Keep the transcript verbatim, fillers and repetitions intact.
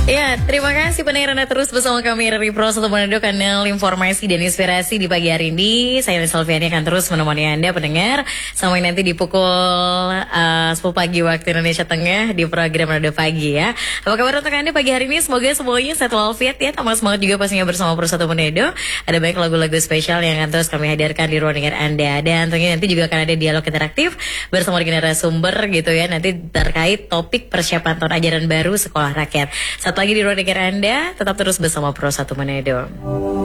Ya, terima kasih pendengar Anda terus bersama kami dari Pro satu Manado, kanal informasi dan inspirasi di pagi hari ini. Saya Selviani akan terus menemani Anda pendengar sampai nanti di pukul uh, sepuluh pagi waktu Indonesia Tengah di program Manado Pagi ya. Apa kabar untuk Anda pagi hari ini? Semoga semuanya sehat walafiat ya. Tambah semangat juga pastinya bersama Pro satu Manado. Ada banyak lagu-lagu spesial yang akan terus kami hadirkan di ruang dengar Anda. Dan tentunya nanti juga akan ada dialog interaktif bersama dengan narasumber gitu ya. Nanti terkait topik persiapan tahun ajaran baru sekolah rakyat. Satu lagi di ruang dengar Anda, tetap terus bersama Pro satu Manado.